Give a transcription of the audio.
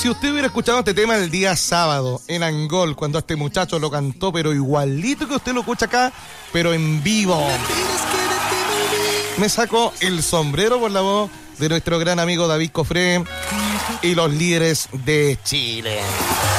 si usted hubiera escuchado este tema el día sábado en Angol, cuando este muchacho lo cantó, pero igualito que usted lo escucha acá, pero en vivo, me saco el sombrero por la voz de nuestro gran amigo David Cofré y los líderes de Chile.